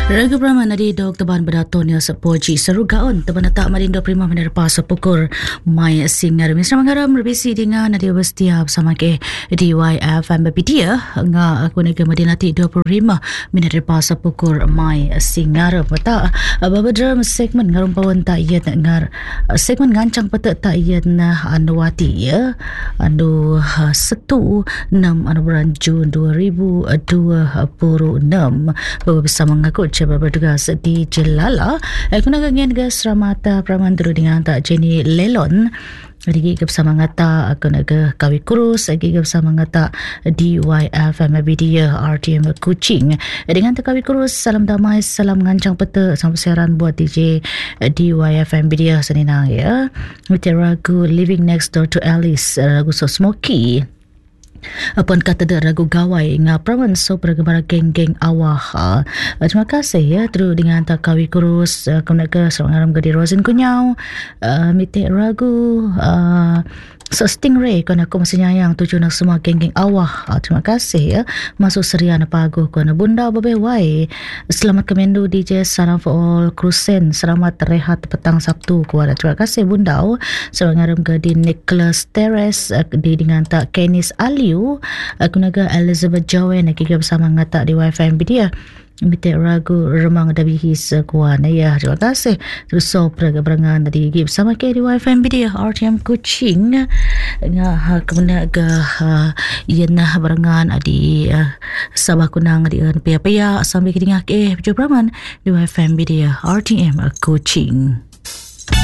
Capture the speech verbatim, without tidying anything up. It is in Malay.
Raga Brahman adi dog teban berdaton ya sepoji serugaon teban tak marindo prima menerpa sepukur mai singar misra mangharam berbisi dengan adi bestia bersama ke D Y F M bepidia nga aku nega madinati dua puluh lima menerpa sepukur mai singar peta babadra segmen ngarum pawan tak iya ngar segmen ngancang peta tak iya na anwati ya anu setu enam anu bulan Jun dua ribu dua puluh enam bersama mengaku coba bertugas di Jelala. Aku nak ngin ke Seramata Pramandru dengan tak Jenny Lelon. Lagi ke bersama ngata aku nak ke Kawi Kurus, lagi ke bersama ngata D Y F M Media R T M Kuching. Dengan tak Kawi Kurus, salam damai, salam ngancang peta sampai siaran buat D J D Y F M Media seninang ya. With ragu Living Next Door to Alice, ragu So Smoky. Apun kata dah ragu gawai nga prawan so pergemara geng-geng awah. Uh, terima kasih ya terus dengan tak Kawi Kurus uh, kena ke seorang aram gadi Rosin Kunyau uh, mitik ragu uh, so Stingray kan aku masih nyayang tujuh nak semua geng-geng awah. Uh, terima kasih ya masuk serian pagu kena bunda babe wai. Selamat kemendu D J salam for all Krusen, selamat rehat petang Sabtu kuada. Terima kasih bunda. Seorang aram gadi Nicholas Teres uh, di dengan tak Kenis Aliu. Aku naga Elizabeth Jowen nak kira bersama ngata di Wi-Fi dia. Mitik ragu remang dabi his kuan ya. Terima kasih. Terus so pergeberangan tadi gigi bersama ke di Wi-Fi dia R T M Kuching. Ngah kemana ke yenah berangan di Sabah Kunang di pia-pia sampai ke dingak eh Jobraman di Wi-Fi dia R T M Kuching.